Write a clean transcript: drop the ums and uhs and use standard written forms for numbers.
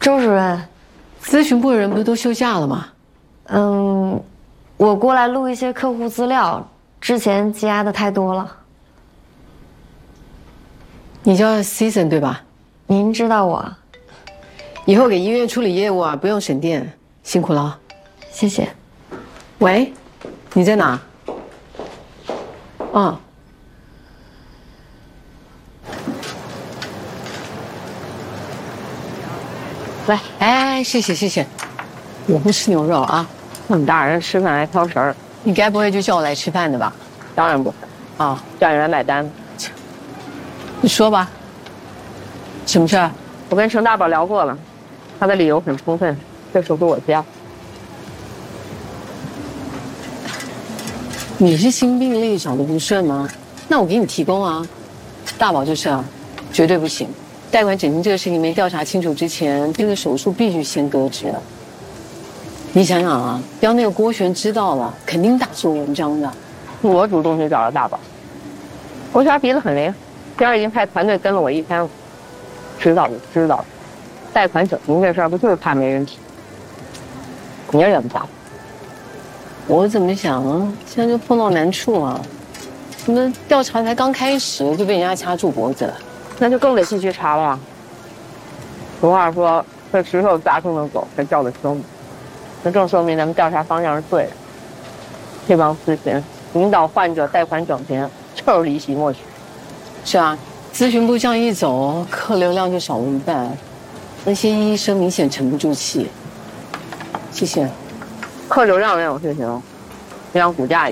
周主任， 咨询部的人不是都休假了吗？ 我过来录一些客户资料，之前积压的太多了。 你叫 Season 对吧？ 您知道我？ 以后给医院处理业务啊，不用省电，辛苦了。 谢谢。 喂，你在哪？哦。来，哎，谢谢谢谢。我不吃牛肉啊。 那么大人吃饭还挑食儿， 你该不会就叫我来吃饭的吧？ 当然不是。 啊， 叫你来买单。 你说吧。什么事儿？ 我跟程大宝聊过了，他的理由很充分，这手术我接。 你是心病力找的不顺吗？那我给你提供啊。大宝这事啊，绝对不行。贷款整形这个事情没调查清楚之前，这个手术必须先搁置。你想想啊，要那个郭璇知道了，肯定大做文章的。 我主动去找了大宝，郭璇鼻子很灵，今儿已经派团队跟了我一天了。知道就知道，贷款整形这事儿不就是怕没人提？你也忍不下。 我怎么想啊？现在就碰到难处啊！什么调查才刚开始就被人家掐住脖子了， 那就更得继续查了。俗话说，这石头砸中的狗才叫得凶，那正说明咱们调查方向是对的。这帮咨询引导患者贷款整形，就是离奇默许。 是啊，咨询部这样一走，客流量就少了一半，那些医生明显沉不住气。谢谢。 客流量那种事情，就像股价一样。